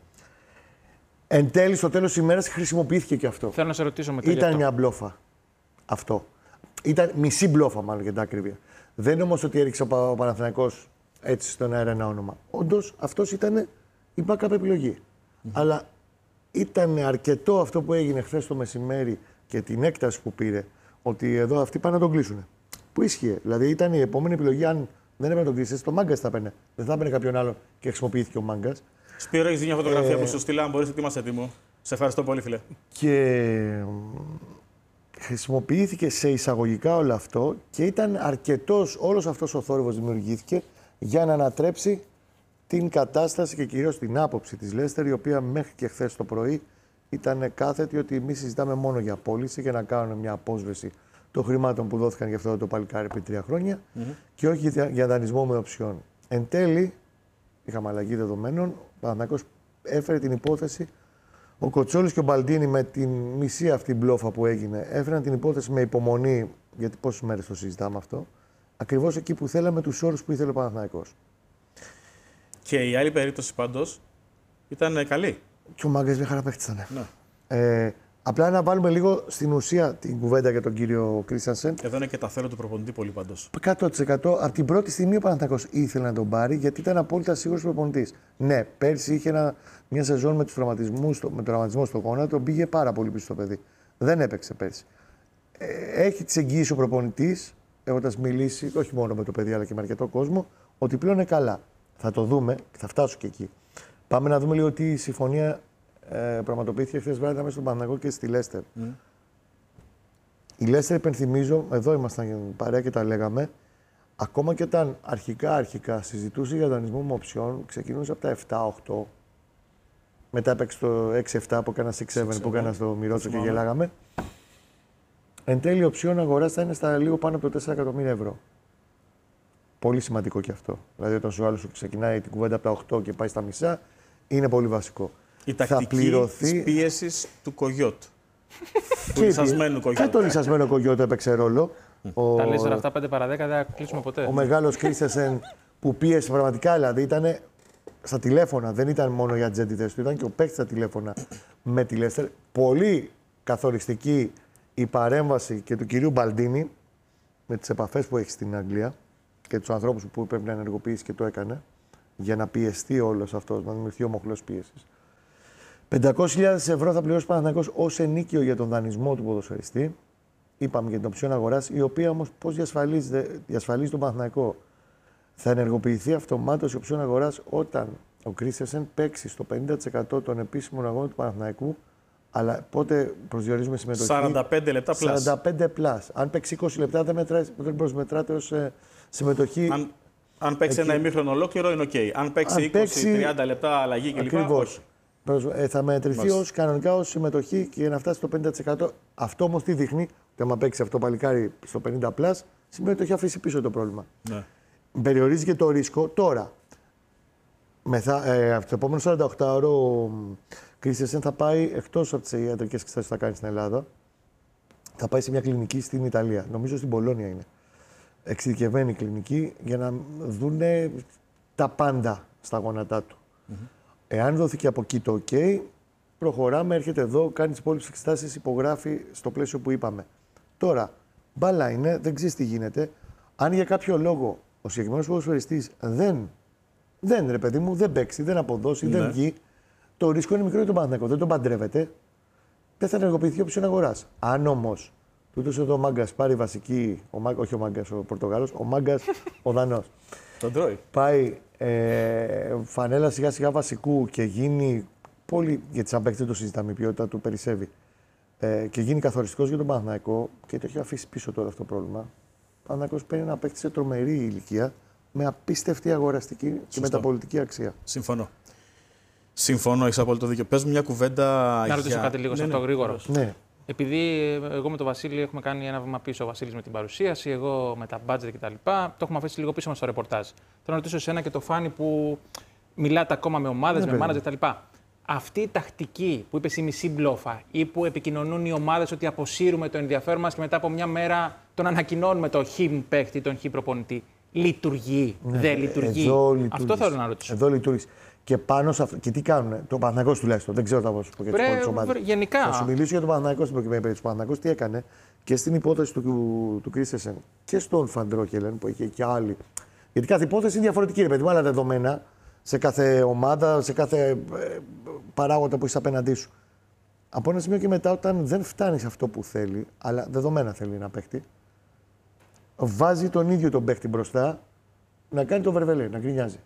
S4: Εν τέλει, στο τέλος της ημέρας χρησιμοποιήθηκε και αυτό.
S2: Θέλω να σε ρωτήσω μετά. γι'
S4: Ήταν
S2: αυτό.
S4: μια μπλόφα. Αυτό. Ήταν μισή μπλόφα, μάλλον για την ακρίβεια. Δεν είναι όμως ότι έριξε ο Πα- ο Παναθηναϊκός έτσι στον αέρα ένα όνομα. Όντως, αυτός ήταν η backup επιλογή. Αλλά ήταν αρκετό αυτό που έγινε χθες το μεσημέρι και την έκταση που πήρε, ότι εδώ αυτοί πάνε να τον κλείσουν. Που ίσχυε. Δηλαδή ήταν η επόμενη επιλογή, αν δεν έπαιρνε να τον κλείσει, το Μάγκας θα έπαιρνε. Δεν θα έπαιρνε κάποιον άλλο και χρησιμοποιήθηκε ο Μάγκας.
S1: Σπύρο, έχεις δει μια φωτογραφία
S4: Ε,
S1: που σου στείλα, αν μπορείς, τι είμαστε έτοιμο. Σε ευχαριστώ πολύ, φίλε.
S4: Και χρησιμοποιήθηκε σε εισαγωγικά όλο αυτό και ήταν αρκετός όλος αυτός ο θόρυβος δημιουργήθηκε για να ανατρέψει την κατάσταση και κυρίως την άποψη της Λέστερ, η οποία μέχρι και χθες το πρωί ήταν κάθετη ότι εμείς συζητάμε μόνο για πώληση και να κάνουν μια απόσβεση των χρημάτων που δόθηκαν για αυτό το παλικάρι πριν τρία χρόνια και όχι για, για δανεισμό με οψιόν. Εν τέλει, είχαμε αλλαγή δεδομένων, ο Παναθηναϊκός έφερε την υπόθεση. Ο Κοτσόλης και ο Μπαλντίνη με την μισή αυτή μπλόφα που έγινε έφεραν την υπόθεση με υπομονή, γιατί πόσες μέρες το συζητάμε αυτό, ακριβώς εκεί που θέλαμε, τους όρους που ήθελε ο Παναθηναϊκός.
S1: Και η άλλη περίπτωση πάντως ήταν ε, καλή.
S4: Και ο Μάγκας μια χαρά παίχτης ήταν.
S1: Ναι.
S4: Ε, απλά να βάλουμε λίγο στην ουσία την κουβέντα για τον κύριο Κρίστιανσεν.
S1: Εδώ είναι και τα θέλω του προπονητή πολύ πάντως.
S4: εκατό τοις εκατό από την πρώτη στιγμή ο Παναθηναϊκός ήθελε να τον πάρει γιατί ήταν απόλυτα σίγουρος προπονητής. Ναι, πέρσι είχε ένα, μια σεζόν με, τους τραυματισμούς, με τον τραυματισμό στο γόνατο, πήγε πάρα πολύ πίσω το παιδί. Δεν έπαιξε πέρσι. Ε, έχει τις εγγύησεις ο προπονητής, έχοντας μιλήσει όχι μόνο με το παιδί αλλά και με αρκετό κόσμο, ότι πλέον είναι καλά. Θα το δούμε και θα φτάσω και εκεί. Πάμε να δούμε λίγο τι συμφωνία ε, πραγματοποιήθηκε χθες βράδυ μέσα στον Παναθηναϊκό και στη Λέστερ. Mm. Η Λέστερ, υπενθυμίζω, εδώ ήμασταν παρέα και τα λέγαμε, ακόμα και όταν αρχικά αρχικά συζητούσε για δανεισμό με οψιόν, ξεκινούσε από τα επτά οκτώ. Μετά έπαιξε το έξι επτά που έκανα έξι επτά που έκανα στο Μυρότσο και γελάγαμε. Εν τέλει, η οψιόν αγοράς θα είναι στα λίγο πάνω από το τέσσερα εκατομμύρια ευρώ. Πολύ σημαντικό και αυτό. Δηλαδή, όταν σου άλλος σου ξεκινάει την κουβέντα από τα οκτώ και πάει στα μισά, είναι πολύ βασικό.
S1: Η τακτική
S4: πληρωθεί...
S1: της πίεσης του Κογιότ. του
S4: Και
S1: λυσασμένου
S4: Και
S1: Κογιότ.
S4: το λυσασμένο Κογιότ έπαιξε ρόλο. Ο,
S2: Τα λες τώρα αυτά πέντε παρά δέκα, δεν θα κλείσουμε ποτέ.
S4: ο μεγάλος Κρίστιανσεν που πίεσε πραγματικά, δηλαδή ήταν στα τηλέφωνα. Δεν ήταν μόνο για τις εντιτές του, ήταν και ο παίκτης στα τηλέφωνα με τη Λέστερ. Πολύ καθοριστική η παρέμβαση και του κυρίου Μπαλντίνη με τις επαφές που έχει στην Αγγλία. και τους ανθρώπους που πρέπει να ενεργοποιήσει και το έκανε, για να πιεστεί όλος αυτός, να δημιουργηθεί ο μοχλός πίεσης. πεντακόσιες χιλιάδες ευρώ θα πληρώσει ο Παναθηναϊκός ως ενίκιο για τον δανεισμό του ποδοσφαιριστή. Είπαμε για την οψιόν αγοράς, η οποία όμως πώς διασφαλίζει τον Παναθηναϊκό. Θα ενεργοποιηθεί αυτομάτως η οψιόν αγοράς όταν ο Κρίστενσεν παίξει στο πενήντα τοις εκατό των επίσημων αγώνων του Παναθηναϊκού. Αλλά πότε προσδιορίζουμε συμμετοχή.
S1: σαράντα πέντε λεπτά πλάς.
S4: σαράντα πέντε πλάς. Αν παίξει είκοσι λεπτά δεν, μετράει, δεν προσμετράται ως ε, συμμετοχή.
S1: Αν, αν παίξει
S4: εκεί.
S1: ένα ημίχρονο ολόκληρο είναι οκ. Okay. Αν παίξει είκοσι τριάντα λεπτά αλλαγή κλπ.
S4: Ακριβώς. Ε, θα μετρηθεί ως, κανονικά ως συμμετοχή και για να φτάσει στο πενήντα τοις εκατό. Αυτό όμως τι δείχνει, ότι άμα παίξει αυτό παλικάρι στο πενήντα πλάς, σημαίνει ότι έχει αφήσει πίσω το πρόβλημα.
S1: Ναι.
S4: Περιορίζει και το ρίσκο. Τώρα, μεθα, ε, αυτό το επόμενο σαράντα οκτώ ώρο ο Κρίστενσεν θα πάει εκτός από τις ιατρικές εξετάσεις που θα κάνει στην Ελλάδα. Θα πάει σε μια κλινική στην Ιταλία. Νομίζω στην Πολόνια είναι. Εξειδικευμένη κλινική για να δουν τα πάντα στα γόνατά του. Mm-hmm. Εάν δοθεί και από εκεί το OK, προχωράμε, έρχεται εδώ, κάνει τις υπόλοιπες εξετάσεις, υπογράφει στο πλαίσιο που είπαμε. Τώρα, μπάλα είναι, δεν ξέρει τι γίνεται. Αν για κάποιο λόγο ο συγκεκριμένος ποδοσφαιριστής δεν, δεν, ρε παιδί μου, δεν παίξει, δεν αποδώσει, ναι. δεν βγει, το ρίσκο είναι μικρό για τον Παναθηναϊκό. Δεν τον παντρεύεται, δεν θα ενεργοποιηθεί όψιον αγοράς. Αν όμως τούτος εδώ ο Μάγκας πάρει βασική, ο Μά, όχι ο Μάγκας ο Πορτογάλος, ο Μάγκας ο Δανός.
S1: Τον τρώει.
S4: Πάει ε, φανέλα σιγά σιγά βασικού και γίνει πολύ, γιατί σαν παίκτη δεν το συζητάμε, η ποιότητα του περισσεύει, ε, και γίνει καθοριστικός για τον Παναθηναϊκό και το έχει αφήσει πίσω τώρα αυτό το πρόβλημα. Ο Παναθηναϊκός παίρνει ένα παίκτη σε τρομερή ηλικία με απίστευτη αγοραστική Σωστό. και μεταπολιτική αξία.
S1: Συμφωνώ. Συμφωνώ, έχεις απόλυτο δίκιο. Πες μου μια κουβέντα.
S2: Να ρωτήσω για... κάτι λίγο σε
S1: ναι,
S2: αυτό
S1: ναι,
S2: γρήγορο.
S4: Ναι.
S2: Επειδή εγώ με τον Βασίλη έχουμε κάνει ένα βήμα πίσω, ο Βασίλης με την παρουσίαση, εγώ με τα budget κτλ. Το έχουμε αφήσει λίγο πίσω μας στο ρεπορτάζ. Θέλω να ρωτήσω εσένα και το Φάνη που μιλάτε ακόμα με ομάδες, ναι, με μάνατζερ κτλ. Αυτή η τακτική που είπες η μισή μπλόφα ή που επικοινωνούν οι ομάδες ότι αποσύρουμε το ενδιαφέρον μας και μετά από μια μέρα τον ανακοινώνουμε το χ παίκτη, τον χ προπονητή. Λειτουργεί, ναι, δεν λειτουργεί. Αυτό θέλω να ρωτήσω.
S4: Εδώ λειτουργεί. Και πάνω σε αυτό. Και τι κάνουν, το Παναθηναϊκός τουλάχιστον. Δεν ξέρω τα πώ πω για τις υπόλοιπες ομάδες.
S2: Γενικά.
S4: Θα σου μιλήσω για τον Παναθηναϊκό στην προκειμένη περίπτωση. Ο Παναθηναϊκός τι έκανε και στην υπόθεση του, του, του Κρίστενσεν και στον Φαντρόκελεν που είχε και άλλοι. Γιατί κάθε υπόθεση είναι διαφορετική, ρε παιδί μου, άλλα δεδομένα σε κάθε ομάδα, σε κάθε ε, παράγοντα που έχει απέναντί σου. Από ένα σημείο και μετά, όταν δεν φτάνει σε αυτό που θέλει, αλλά δεδομένα θέλει να παίχτη, βάζει τον ίδιο τον παίχτη μπροστά να κάνει το βερβελέ, να γκρινιάζει.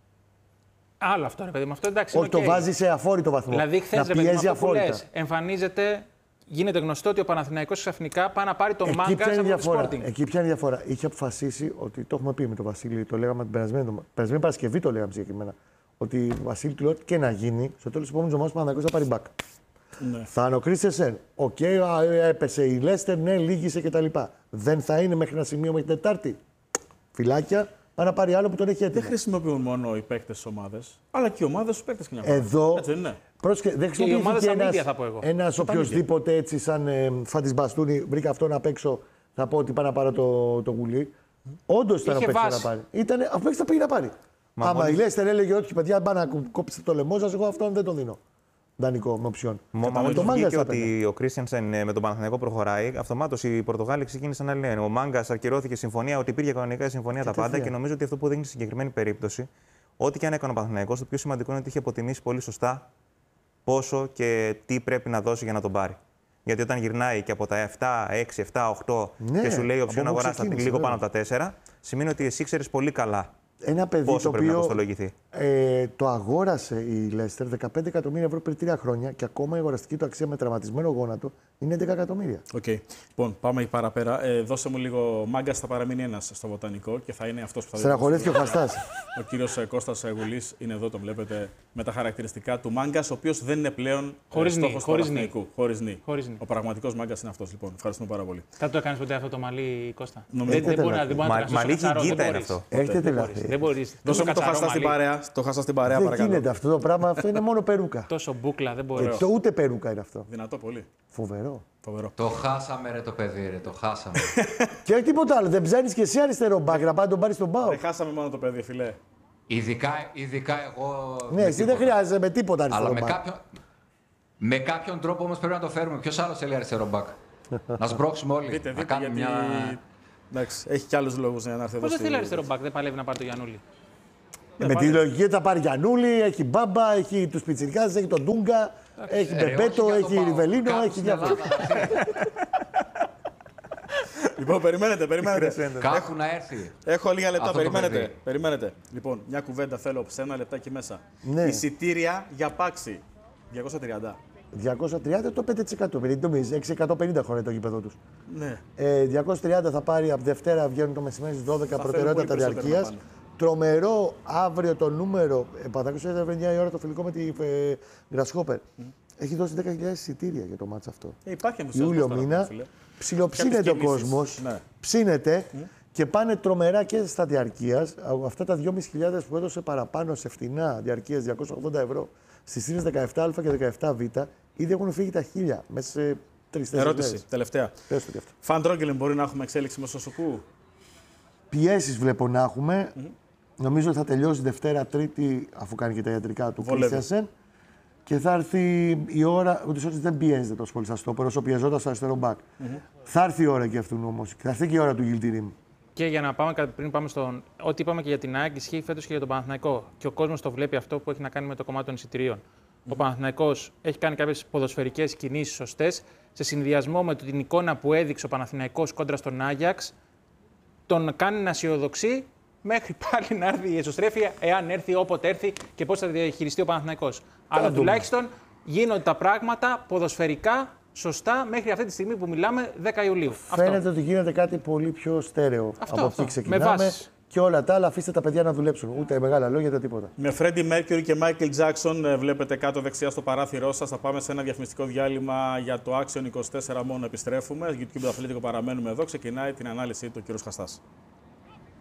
S2: Άλλο αυτό, ρε παιδί μου, αυτό εντάξει.
S4: Όχι,
S2: okay.
S4: το βάζει σε αφόρητο βαθμό.
S2: Δηλαδή, χθες,
S4: να
S2: ρε παιδί μου, αυτό που
S4: λες,
S2: εμφανίζεται, γίνεται γνωστό ότι ο Παναθηναϊκός ξαφνικά πάει να πάρει τον Μάγκα από το Sporting.
S4: Εκεί ποια είναι η διαφορά. Είχε αποφασίσει ότι το έχουμε πει με τον Βασίλη, το λέγαμε την περασμένη, την περασμένη Παρασκευή, το λέγαμε συγκεκριμένα. Ότι ο Βασίλη του λέει ότι και να γίνει, στο τέλο τη επόμενη εβδομάδα ο Παναθηναϊκός θα πάρει μπακ. Ναι. Θα είναι ο Κρίστενσεν. Οκ, okay, έπεσε η Λέστερ, ναι, λύγησε κτλ. Δεν θα είναι μέχρι ένα σημείο μέχρι την Τετάρτη. Φυλάκια. Να πάρει άλλο που τον έχει έτοιμο.
S1: Δεν χρησιμοποιούν μόνο οι παίκτες της ομάδας, αλλά και οι ομάδες τους παίκτες.
S4: Εδώ.
S1: Έτσι, ναι.
S4: Πρόσχε, δεν χρησιμοποιήθηκε ένας, ένας οποιοσδήποτε έτσι, σαν ε, Φάντης Μπαστούνι, βρήκα αυτό να παίξω, θα πω ότι πάω να πάρω το, το γουλί. Mm. Όντως ήταν ο παίκτης να πάρει. Ήτανε, ο παίκτης θα πήγε να πάρει. Μα Άμα μόλις... η Λέστερ έλεγε ότι παιδιά πάνε να κόψετε το λαιμό σας, εγώ αυτόν δεν τον δίνω. Δανεικό με οψιόν.
S3: Μόλις βγήκε ότι ο Κρίστενσεν με τον Παναθηναϊκό προχωράει, αυτομάτως οι Πορτογάλοι ξεκίνησαν να λένε: ο Μάγκας ακυρώθηκε συμφωνία, ότι υπήρχε κανονικά συμφωνία και τα πάντα. Και νομίζω ότι αυτό που δείχνει στη συγκεκριμένη περίπτωση, ό,τι και αν έκανε ο Παναθηναϊκός, το πιο σημαντικό είναι ότι είχε αποτιμήσει πολύ σωστά πόσο και τι πρέπει να δώσει για να τον πάρει. Γιατί όταν γυρνάει και από τα επτά, έξι, επτά, οκτώ ναι, και σου λέει οψιόν αγορά λίγο πάνω από τα τέσσερα, σημαίνει ότι εσύ ξέρεις πολύ καλά. Ένα παιδί πόσο το πρέπει οποίο, να κοστολογηθεί.
S4: Ε, το αγόρασε η Λέστερ δεκαπέντε εκατομμύρια ευρώ πριν τρία χρόνια και ακόμα η αγοραστική του αξία με τραυματισμένο γόνατο είναι έντεκα εκατομμύρια.
S1: Οκ. Okay. Λοιπόν, πάμε παραπέρα. Ε, δώσε μου λίγο. Μάγκας θα παραμείνει ένας στο Βοτανικό και θα είναι αυτός που θα δει.
S4: Στεναχωρέθηκε ο Χαστάς.
S1: Ο κύριος Κώστας Γουλής είναι εδώ, τον βλέπετε με τα χαρακτηριστικά του Μάγκας, ο οποίος δεν είναι πλέον στόχος του Παναθηναϊκού. Χωρίς νη. Ο πραγματικός Μάγκας είναι αυτός. Λοιπόν, ευχαριστούμε πάρα πολύ.
S2: Θα το έκανες ποτέ αυτό το μαλλί, Κώστα?
S1: Δεν
S2: μπορεί να το κάνει.
S3: Μαλλί γκίτα είναι αυτό.
S2: Δεν μπορείς.
S1: Δώσε μου το χαστά στην παρέα. Το χαστά στην παρέα,
S4: δεν
S1: παρακαλώ.
S4: Δεν γίνεται αυτό το πράγμα, αυτό είναι μόνο περούκα.
S2: Τόσο μπούκλα, δεν μπορεί.
S4: Το ούτε περούκα είναι αυτό.
S1: Δυνατό πολύ.
S4: Φοβερό.
S1: Φοβερό.
S6: Το χάσαμε ρε το παιδί, ρε, το χάσαμε.
S4: Και όχι τίποτα άλλο, δεν ψάχνεις και εσύ αριστερό μπακ, να πάει τον πάρει στον πάο.
S1: Δεν χάσαμε μόνο το παιδί, φιλέ.
S6: Ειδικά, ειδικά εγώ.
S4: Ναι, εσύ δεν χρειάζεσαι με τίποτα αριστερό
S6: μπακ.
S4: Αλλά
S6: με κάποιον, με κάποιον τρόπο όμως πρέπει να το φέρουμε. Ποιος άλλος θέλει αριστερό μπακ? Να σμπρώξουμε όλοι.
S1: Δείτε,
S6: να
S1: δείτε,
S6: κάνουμε
S1: γιατί...
S6: μια.
S1: Εντάξει, έχει και άλλους λόγους για να έρθει εδώ.
S2: Πώς δεν
S1: στη-
S2: θέλει αριστερό μπακ, δεν παλεύει να πάρει το Γιαννούλη.
S4: Με τη λογική θα πάρει Γιαννούλη, έχει Μπάμπα, έχει του Πιτσιρικάδες, έχει τον Ντούγκα, έχει
S6: Ε,
S4: Μπεμπέτο,
S6: όχι για
S4: έχει
S6: τον
S4: Ριβελίνο,
S6: Πάο.
S4: έχει
S6: Κάπου
S4: διάφορα.
S6: στην Ελλάδα
S1: Λοιπόν, περιμένετε, περιμένετε.
S6: Κάπου να έρθει.
S1: Έχω λίγα λεπτά,
S6: Αυτό το
S1: περιμένετε.
S6: παιδί.
S1: Περιμένετε. Λοιπόν, μια κουβέντα θέλω σε ένα λεπτάκι μέσα.
S4: Ναι.
S1: Εισιτήρια για Πάξι. διακόσια τριάντα.
S4: διακόσια τριάντα το πέντε τοις εκατό. Επειδή το νομίζεις, έξι εκατόν πενήντα χωράει το γήπεδο του.
S1: Ναι.
S4: Ε, διακόσια τριάντα θα πάρει από Δευτέρα, βγαίνουν το μεσημέρι στις δώδεκα,
S1: Θα
S4: προτεραιότητα
S1: φέρουν πολύ
S4: διαρκείας.
S1: περισσότερο
S4: Τρομερό αύριο το νούμερο. Ε, Παναθηναϊκός έδωσε εννιά η ώρα το φιλικό με τη ε, Grasshopper. Έχει δώσει δέκα χιλιάδες εισιτήρια για το μάτς αυτό.
S1: Ε, υπάρχει ενθουσιασμός
S4: Ιούλιο
S1: τώρα,
S4: μήνα.
S1: φίλε.
S4: Ψιλοψύνεται ο
S1: Κάποιες κινήσεις.
S4: κόσμος.
S1: Ναι.
S4: Ψήνεται και πάνε τρομερά και στα διαρκείας. Αυτά τα δυόμισι χιλιάδες που έδωσε παραπάνω σε φτηνά διαρκείας διακόσια ογδόντα ευρώ στις σύνες δεκαεπτά α και δεκαεπτά β, ήδη έχουν φύγει τα χίλια μέσα σε τρεις-τέσσερις
S1: Ερώτηση,
S4: μέρες.
S1: τελευταία.
S4: Πες το κι αυτό.
S1: Φαν Τρόγκελεν, μπορεί να έχουμε εξέλιξη με Σοσοκού.
S4: Πιέσεις βλέπω να έχουμε. Νομίζω ότι θα τελειώσει Δευτέρα, Τρίτη, αφού κάνει και τα ιατρικά του
S1: Βολεύει.
S4: Κρίστιανσεν. Και θα έρθει η ώρα, ούτως ώστε δεν πιέζεται τόσο πολύ στα στόπερ όσο πιεζόταν στο αριστερό μπακ. Θα έρθει η ώρα και αυτού όμως. Θα έρθει και η ώρα του Γιλτιρίμ.
S2: Και για να πάμε, πριν πάμε στον. Ό,τι είπαμε και για την ΑΕΚ ισχύει φέτος και για τον Παναθηναϊκό. Και ο κόσμος το βλέπει αυτό που έχει να κάνει με το κομμάτι των εισιτηρίων. Ο Παναθηναϊκός έχει κάνει κάποιες ποδοσφαιρικές κινήσεις σωστές σε συνδυασμό με την εικόνα που έδειξε ο Παναθηναϊκός κόντρα στον Άγιαξ. Τον κάνει να αισιοδοξεί μέχρι πάλι να έρθει η εσωστρέφεια, εάν έρθει, όποτε έρθει και πώς θα διαχειριστεί ο Παναθηναϊκός. Αλλά
S4: δούμε.
S2: τουλάχιστον γίνονται τα πράγματα ποδοσφαιρικά σωστά μέχρι αυτή τη στιγμή που μιλάμε, δέκα Ιουλίου.
S4: Φαίνεται
S2: Αυτό.
S4: ότι γίνεται κάτι πολύ πιο στέρεο
S2: Αυτό,
S4: από
S2: αυτό.
S4: εκεί
S2: Με
S4: ξεκινάμε.
S2: βάσεις.
S4: Και όλα τα άλλα αφήστε τα παιδιά να δουλέψουν. Ούτε μεγάλα λόγια, ούτε τίποτα.
S1: Με Φρέντι Μέρκιουρι και Μάικλ Τζάκσον, βλέπετε κάτω δεξιά στο παράθυρό σας. Θα πάμε σε ένα διαφημιστικό διάλειμμα για το Action είκοσι τέσσερα μόνο. Επιστρέφουμε. YouTube Αθλητικό παραμένουμε εδώ. Ξεκινάει την ανάλυση του κ. Χαστάς.